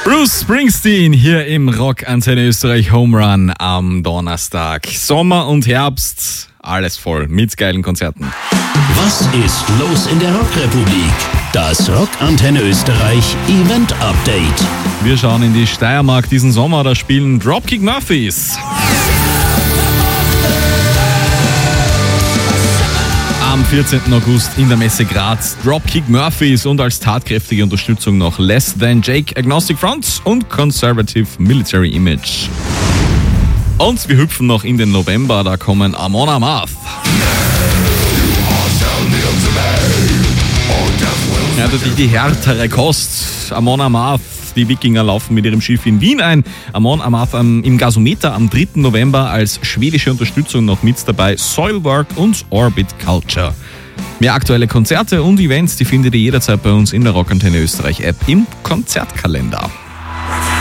Bruce Springsteen hier im Rock Antenne Österreich Home Run am Donnerstag. Sommer und Herbst, alles voll mit geilen Konzerten. Was ist los in der Rockrepublik? Das Rock Antenne Österreich Event Update. Wir schauen in die Steiermark diesen Sommer, da spielen Dropkick Murphys. Am 14. August in der Messe Graz Dropkick Murphys und als tatkräftige Unterstützung noch Less Than Jake, Agnostic Front und Conservative Military Image. Und wir hüpfen noch in den November, da kommen Amon Amarth. Ja, natürlich die härtere Kost. Amon Amarth, die Wikinger laufen mit ihrem Schiff in Wien ein. Amon Amarth im Gasometer am 3. November als schwedische Unterstützung noch mit dabei Soilwork und Orbit Culture. Mehr aktuelle Konzerte und Events, die findet ihr jederzeit bei uns in der Rock Antenne Österreich App im Konzertkalender.